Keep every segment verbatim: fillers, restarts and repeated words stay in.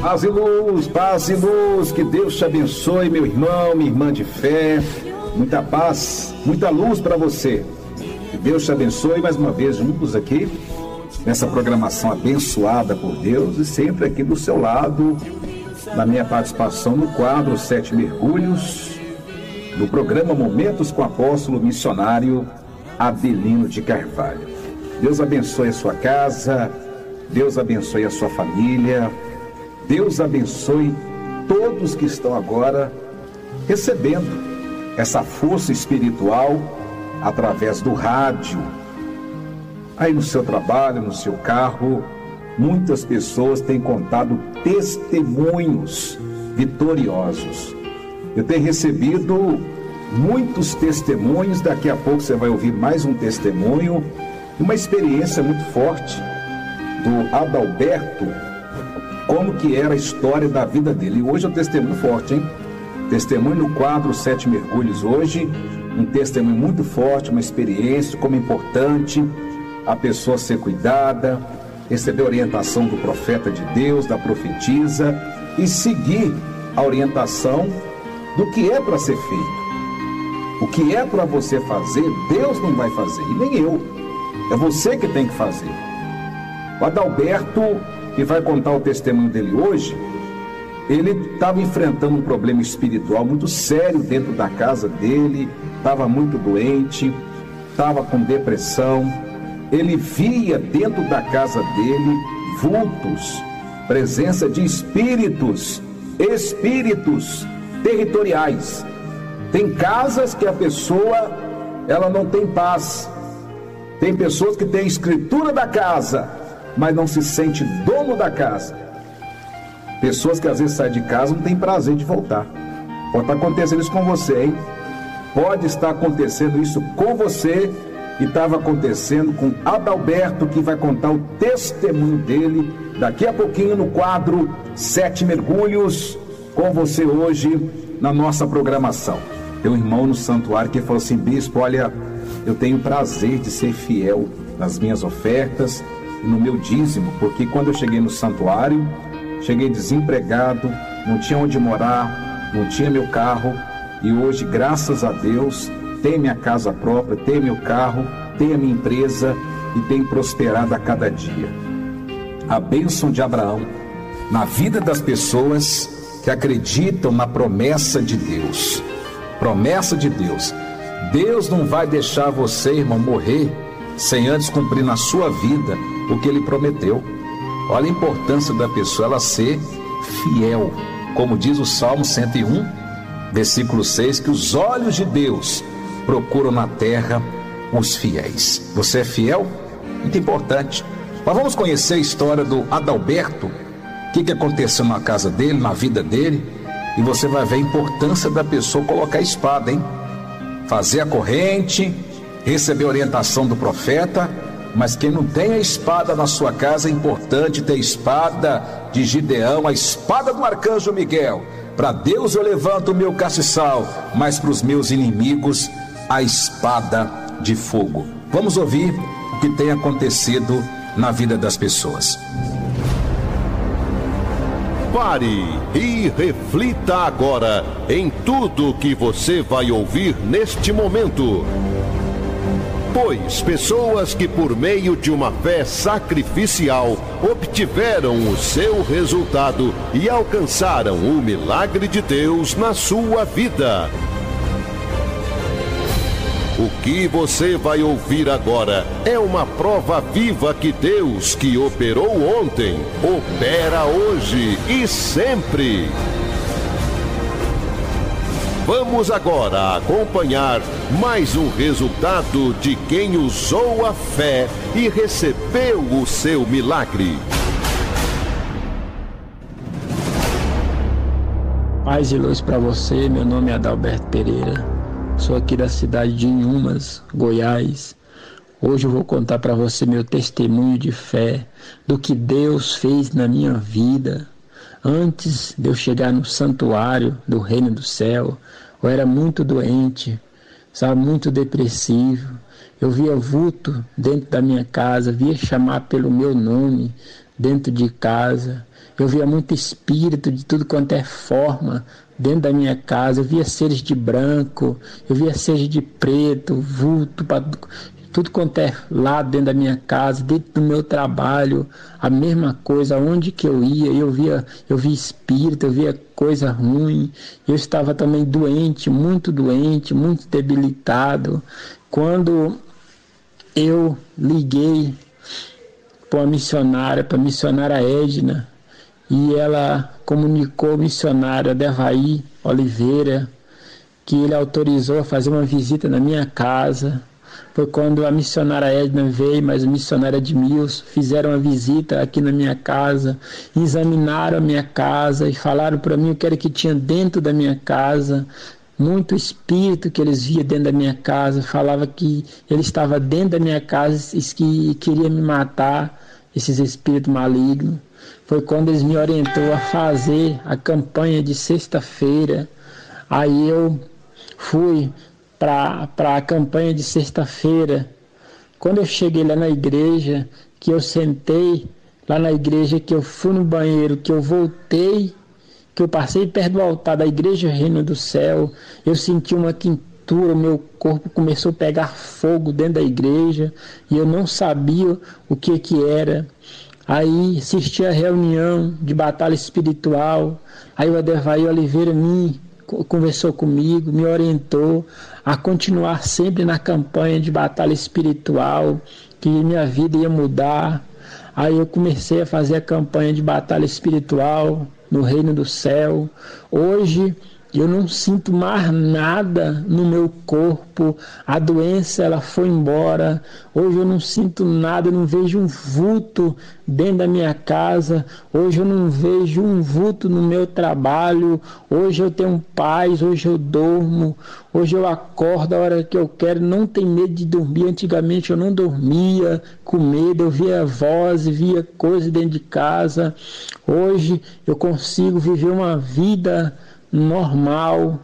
Paz e luz, paz e luz, que Deus te abençoe, meu irmão, minha irmã de fé, muita paz, muita luz para você. Que Deus te abençoe mais uma vez juntos aqui, nessa programação abençoada por Deus e sempre aqui do seu lado, na minha participação no quadro Sete Mergulhos, do programa Momentos com o Apóstolo Missionário Adelino de Carvalho. Deus abençoe a sua casa, Deus abençoe a sua família, Deus abençoe todos que estão agora recebendo essa força espiritual através do rádio. Aí no seu trabalho, no seu carro, muitas pessoas têm contado testemunhos vitoriosos. Eu tenho recebido muitos testemunhos, daqui a pouco você vai ouvir mais um testemunho, uma experiência muito forte do Adalberto, como que era a história da vida dele. E hoje é um testemunho forte, hein? Testemunho no quadro Sete Mergulhos hoje, um testemunho muito forte, uma experiência, como é importante a pessoa ser cuidada, receber a orientação do profeta de Deus, da profetisa e seguir a orientação do que é para ser feito. O que é para você fazer, Deus não vai fazer, e nem eu. É você que tem que fazer. O Adalberto, que vai contar o testemunho dele hoje, ele estava enfrentando um problema espiritual muito sério dentro da casa dele, estava muito doente, estava com depressão. Ele via dentro da casa dele vultos, presença de espíritos, espíritos territoriais. Tem casas que a pessoa, ela não tem paz. Tem pessoas que têm a escritura da casa, mas não se sente dono da casa. Pessoas que às vezes saem de casa não têm prazer de voltar. Pode estar acontecendo isso com você, hein? Pode estar acontecendo isso com você e estava acontecendo com Adalberto, que vai contar o testemunho dele daqui a pouquinho no quadro Sete Mergulhos, com você hoje na nossa programação. Tem um irmão no santuário que falou assim: bispo, olha, eu tenho prazer de ser fiel nas minhas ofertas e no meu dízimo, porque quando eu cheguei no santuário, cheguei desempregado, não tinha onde morar, não tinha meu carro, e hoje, graças a Deus, tenho minha casa própria, tenho meu carro, tenho a minha empresa e tenho prosperado a cada dia. A bênção de Abraão na vida das pessoas que acreditam na promessa de Deus. Promessa de Deus. Deus não vai deixar você, irmão, morrer sem antes cumprir na sua vida o que Ele prometeu. Olha a importância da pessoa, ela ser fiel. Como diz o Salmo cento e um, versículo seis, que os olhos de Deus procuram na terra os fiéis. Você é fiel? Muito importante. Mas vamos conhecer a história do Adalberto, o que, que aconteceu na casa dele, na vida dele, e você vai ver a importância da pessoa colocar a espada, hein? Fazer a corrente, receber a orientação do profeta, mas quem não tem a espada na sua casa, é importante ter a espada de Gideão, a espada do arcanjo Miguel. Para Deus eu levanto o meu castiçal, mas para os meus inimigos, a espada de fogo. Vamos ouvir o que tem acontecido na vida das pessoas. Pare e reflita agora em tudo que você vai ouvir neste momento. Pois pessoas que por meio de uma fé sacrificial obtiveram o seu resultado e alcançaram o milagre de Deus na sua vida. O que você vai ouvir agora é uma prova viva que Deus, que operou ontem, opera hoje e sempre. Vamos agora acompanhar mais um resultado de quem usou a fé e recebeu o seu milagre. Paz e luz para você, meu nome é Adalberto Pereira, sou aqui da cidade de Inhumas, Goiás. Hoje eu vou contar para você meu testemunho de fé, do que Deus fez na minha vida. Antes de eu chegar no santuário do Reino do Céu, eu era muito doente, sabe, muito depressivo. Eu via vulto dentro da minha casa, via chamar pelo meu nome dentro de casa. eu via muito espírito de tudo quanto é forma dentro da minha casa. Eu via seres de branco, eu via seres de preto, vulto, tudo quanto é lá dentro da minha casa, dentro do meu trabalho, a mesma coisa, onde que eu ia, eu via, eu via espírito, eu via coisa ruim. Eu estava também doente, muito doente, muito debilitado. Quando eu liguei para uma missionária, para a missionária Edna, e ela comunicou ao missionário Adevaí Oliveira que ele autorizou a fazer uma visita na minha casa. Foi quando a missionária Edna veio, mas o missionário Edmilson fizeram uma visita aqui na minha casa, examinaram a minha casa e falaram para mim o que era que tinha dentro da minha casa. Muito espírito que eles viam dentro da minha casa, falava que ele estava dentro da minha casa e que queria me matar, esses espíritos malignos. Foi quando eles me orientou a fazer a campanha de sexta-feira. Aí eu fui para a campanha de sexta-feira. Quando eu cheguei lá na igreja, que eu sentei lá na igreja, que eu fui no banheiro, que eu voltei, que eu passei perto do altar da igreja Reino do Céu, eu senti uma quentura, o meu corpo começou a pegar fogo dentro da igreja e eu não sabia o que que era. Aí assisti a reunião de batalha espiritual, aí o Adevaí Oliveira me conversou comigo, me orientou a continuar sempre na campanha de batalha espiritual, que minha vida ia mudar. Aí eu comecei a fazer a campanha de batalha espiritual no Reino do Céu. Hoje eu não sinto mais nada no meu corpo, a doença ela foi embora. Hoje eu não sinto nada, eu não vejo um vulto dentro da minha casa. Hoje eu não vejo um vulto no meu trabalho. Hoje eu tenho paz, hoje eu durmo, hoje eu acordo a hora que eu quero, não tenho medo de dormir. Antigamente eu não dormia com medo, eu via voz, via coisa dentro de casa. Hoje eu consigo viver uma vida normal,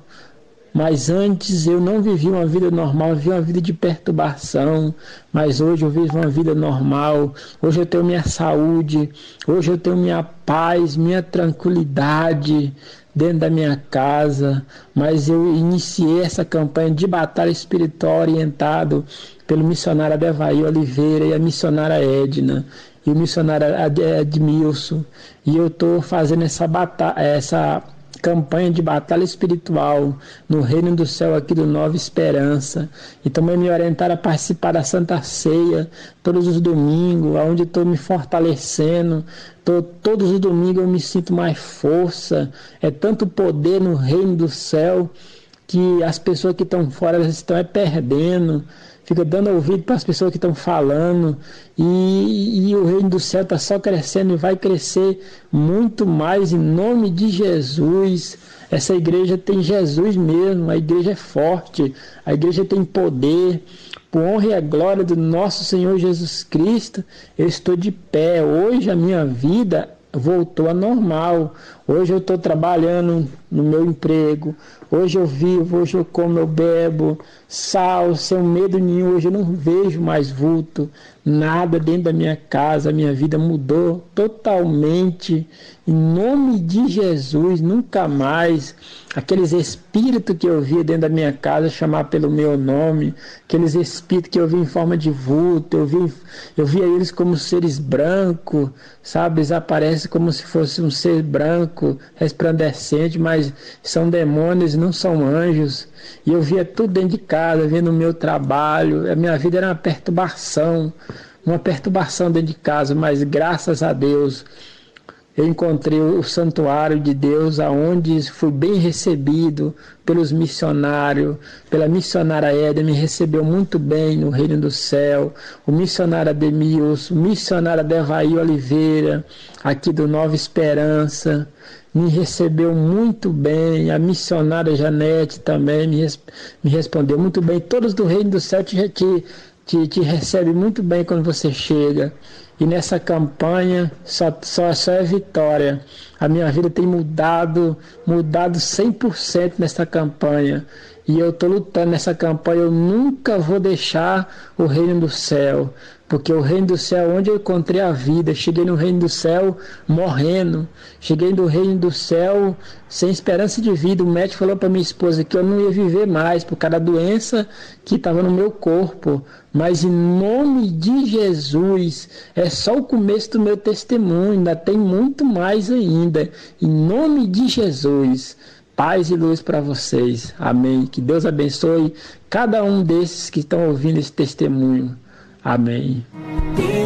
mas antes eu não vivia uma vida normal, eu vivia uma vida de perturbação, mas hoje eu vivo uma vida normal. Hoje eu tenho minha saúde, hoje eu tenho minha paz, minha tranquilidade dentro da minha casa. Mas eu iniciei essa campanha de batalha espiritual orientado pelo missionário Adevaí Oliveira e a missionária Edna e o missionário Edmilson, e eu estou fazendo essa batalha, essa campanha de batalha espiritual no Reino do Céu aqui do Nova Esperança. E também me orientaram a participar da Santa Ceia todos os domingos, onde estou me fortalecendo. Tô, todos os domingos eu me sinto mais força. É tanto poder no Reino do Céu que as pessoas que estão fora elas estão é perdendo. Fica dando ouvido para as pessoas que estão falando, e, e o Reino do Céu está só crescendo e vai crescer muito mais em nome de Jesus. Essa igreja tem Jesus mesmo, a igreja é forte, a igreja tem poder. Por honra e a glória do nosso Senhor Jesus Cristo, eu estou de pé. Hoje a minha vida voltou a normal. Hoje eu estou trabalhando no meu emprego. Hoje eu vivo, hoje eu como, eu bebo, sal, sem medo nenhum. Hoje eu não vejo mais vulto, nada dentro da minha casa. A minha vida mudou totalmente. Em nome de Jesus, nunca mais aqueles espíritos que eu via dentro da minha casa chamar pelo meu nome, aqueles espíritos que eu via em forma de vulto, eu via, eu via eles como seres brancos, sabe? Eles aparecem como se fosse um ser branco, resplandecente, mas são demônios, não são anjos. E eu via tudo dentro de casa, via no meu trabalho. A minha vida era uma perturbação, uma perturbação dentro de casa, mas graças a Deus eu encontrei o santuário de Deus, aonde fui bem recebido pelos missionários, pela missionária Edna, me recebeu muito bem no Reino do Céu, o missionário Ademilson, o missionário Adevaí Oliveira, aqui do Nova Esperança, me recebeu muito bem. A missionária Janete também me, res, me respondeu muito bem. Todos do Reino do Céu te, te, te, te recebem muito bem quando você chega. E nessa campanha só, só, só é vitória. A minha vida tem mudado, mudado cem por cento nessa campanha. e eu estou lutando nessa campanha. Eu nunca vou deixar o reino do céu, porque o reino do céu é onde eu encontrei a vida. Cheguei no reino do céu morrendo, cheguei no reino do céu sem esperança de vida. O médico falou para minha esposa que eu não ia viver mais por causa da doença que estava no meu corpo, mas em nome de Jesus, é só o começo do meu testemunho, ainda tem muito mais ainda. Em nome de Jesus, paz e luz para vocês. Amém. Que Deus abençoe cada um desses que estão ouvindo esse testemunho. Amém.